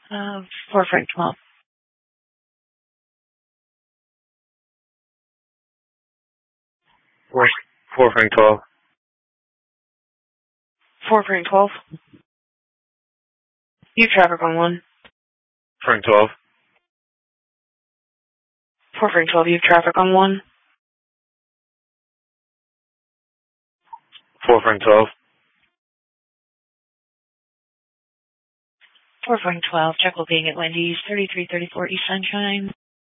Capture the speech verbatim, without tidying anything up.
Uh, four Frank twelve. Four, four Frank twelve. Four Frank twelve. You have traffic on one. Frank twelve. Four Frank twelve. You have traffic on one. Four Frank twelve. Four Frank twelve. Check will being at Wendy's, thirty-three thirty-four East Sunshine.